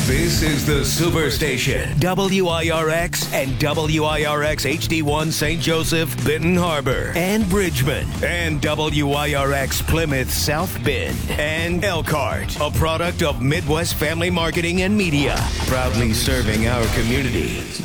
This is the Superstation. WIRX and WIRX HD1 St. Joseph, Benton Harbor, and Bridgman. And WIRX Plymouth South Bend. And Elkhart, a product of Midwest Family Marketing and Media. Proudly serving our community.